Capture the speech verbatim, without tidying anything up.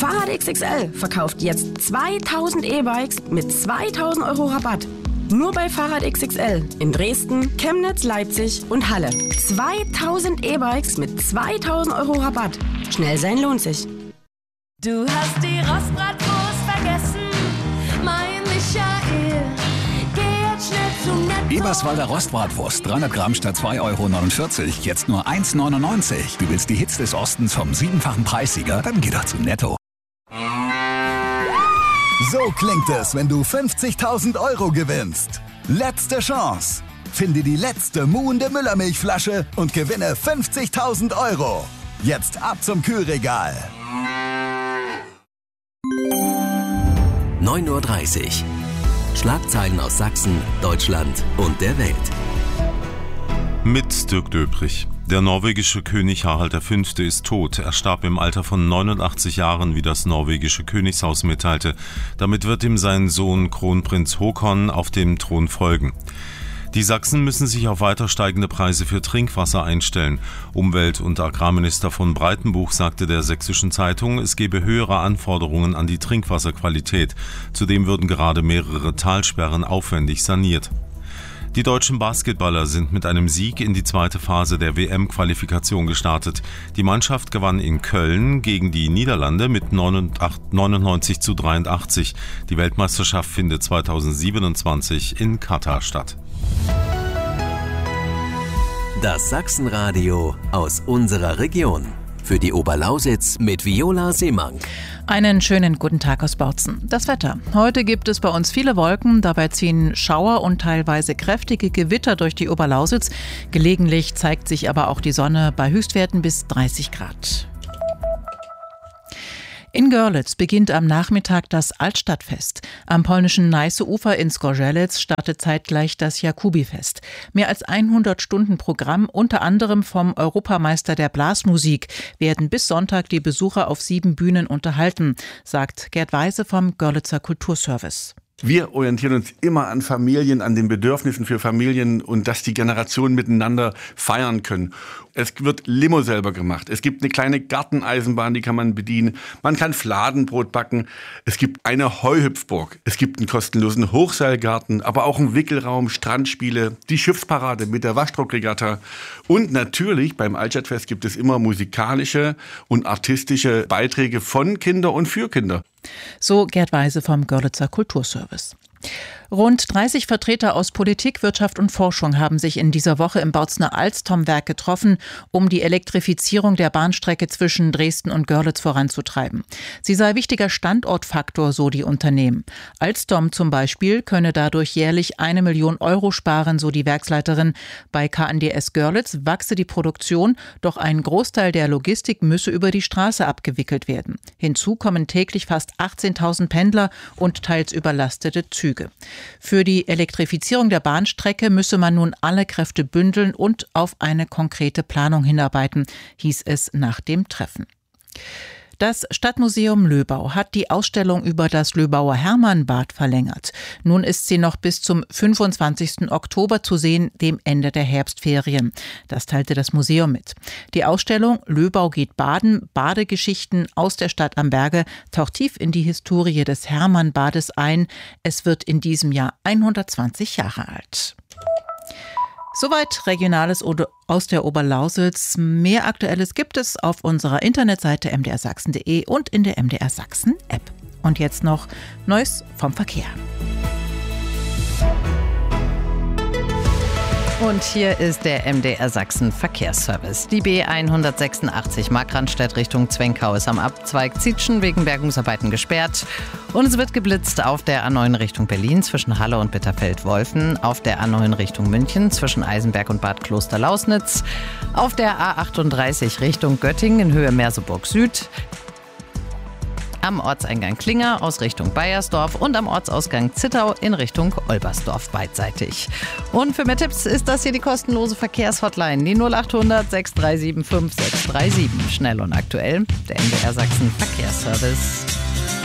Fahrrad X X L verkauft jetzt zweitausend E-Bikes mit zweitausend Euro Rabatt. Nur bei Fahrrad X X L in Dresden, Chemnitz, Leipzig und Halle. zweitausend E-Bikes mit zweitausend Euro Rabatt. Schnell sein lohnt sich. Du hast die Rostbratwurst vergessen, mein Michael. Geh jetzt schnell zu Netto. Eberswalder Rostbratwurst, dreihundert Gramm statt zwei Euro neunundvierzig, jetzt nur eins neunundneunzig. Du willst die Hits des Ostens vom siebenfachen Preissieger? Dann geh doch zu Netto. So klingt es, wenn du fünfzigtausend Euro gewinnst. Letzte Chance. Finde die letzte muhende Müllermilchflasche und gewinne fünfzigtausend Euro. Jetzt ab zum Kühlregal. neun Uhr dreißig. Schlagzeilen aus Sachsen, Deutschland und der Welt. Mit Dirk Döbrich. Der norwegische König Harald der Fünfte ist tot. Er starb im Alter von neunundachtzig Jahren, wie das norwegische Königshaus mitteilte. Damit wird ihm sein Sohn Kronprinz Håkon auf dem Thron folgen. Die Sachsen müssen sich auf weiter steigende Preise für Trinkwasser einstellen. Umwelt- und Agrarminister von Breitenbuch sagte der Sächsischen Zeitung, es gebe höhere Anforderungen an die Trinkwasserqualität. Zudem würden gerade mehrere Talsperren aufwendig saniert. Die deutschen Basketballer sind mit einem Sieg in die zweite Phase der W M-Qualifikation gestartet. Die Mannschaft gewann in Köln gegen die Niederlande mit neunundneunzig zu dreiundachtzig. Die Weltmeisterschaft findet zweitausendsiebenundzwanzig in Katar statt. Das Sachsenradio aus unserer Region. Für die Oberlausitz mit Viola Seemann. Einen schönen guten Tag aus Bautzen. Das Wetter. Heute gibt es bei uns viele Wolken, dabei ziehen Schauer und teilweise kräftige Gewitter durch die Oberlausitz. Gelegentlich zeigt sich aber auch die Sonne bei Höchstwerten bis dreißig Grad. In Görlitz beginnt am Nachmittag das Altstadtfest. Am polnischen Neiße-Ufer in Zgorzelec startet zeitgleich das Jakubifest. Mehr als hundert Stunden Programm, unter anderem vom Europameister der Blasmusik, werden bis Sonntag die Besucher auf sieben Bühnen unterhalten, sagt Gerd Weise vom Görlitzer Kulturservice. Wir orientieren uns immer an Familien, an den Bedürfnissen für Familien und dass die Generationen miteinander feiern können. Es wird Limo selber gemacht. Es gibt eine kleine Garteneisenbahn, die kann man bedienen. Man kann Fladenbrot backen. Es gibt eine Heuhüpfburg. Es gibt einen kostenlosen Hochseilgarten, aber auch einen Wickelraum, Strandspiele, die Schiffsparade mit der Waschdruckregatta. Und natürlich beim Altstadtfest gibt es immer musikalische und artistische Beiträge von Kinder und für Kinder. So Gerd Weise vom Görlitzer Kulturservice. Rund dreißig Vertreter aus Politik, Wirtschaft und Forschung haben sich in dieser Woche im Bautzener Alstom-Werk getroffen, um die Elektrifizierung der Bahnstrecke zwischen Dresden und Görlitz voranzutreiben. Sie sei wichtiger Standortfaktor, so die Unternehmen. Alstom zum Beispiel könne dadurch jährlich eine Million Euro sparen, so die Werksleiterin. Bei K N D S Görlitz wachse die Produktion, doch ein Großteil der Logistik müsse über die Straße abgewickelt werden. Hinzu kommen täglich fast achtzehntausend Pendler und teils überlastete Züge. Für die Elektrifizierung der Bahnstrecke müsse man nun alle Kräfte bündeln und auf eine konkrete Planung hinarbeiten, hieß es nach dem Treffen. Das Stadtmuseum Löbau hat die Ausstellung über das Löbauer Hermannbad verlängert. Nun ist sie noch bis zum fünfundzwanzigsten Oktober zu sehen, dem Ende der Herbstferien. Das teilte das Museum mit. Die Ausstellung Löbau geht baden, Badegeschichten aus der Stadt am Berge, taucht tief in die Historie des Hermannbades ein. Es wird in diesem Jahr hundertzwanzig Jahre alt. Soweit Regionales aus der Oberlausitz. Mehr Aktuelles gibt es auf unserer Internetseite m d r sachsen punkt d e und in der M D R Sachsen App. Und jetzt noch Neues vom Verkehr. Und hier ist der M D R Sachsen Verkehrsservice. Die B hundertsechsundachtzig Markranstädt Richtung Zwenkau ist am Abzweig Zietschen wegen Bergungsarbeiten gesperrt. Und es wird geblitzt auf der A neun Richtung Berlin zwischen Halle und Bitterfeld-Wolfen, auf der A neun Richtung München zwischen Eisenberg und Bad Kloster-Lausnitz, auf der A achtunddreißig Richtung Göttingen in Höhe Merseburg Süd, am Ortseingang Klinger aus Richtung Baiersdorf und am Ortsausgang Zittau in Richtung Olbersdorf beidseitig. Und für mehr Tipps ist das hier die kostenlose Verkehrshotline, die null achthundert sechs drei sieben fünf sechs drei sieben. Schnell und aktuell, der M D R Sachsen Verkehrsservice.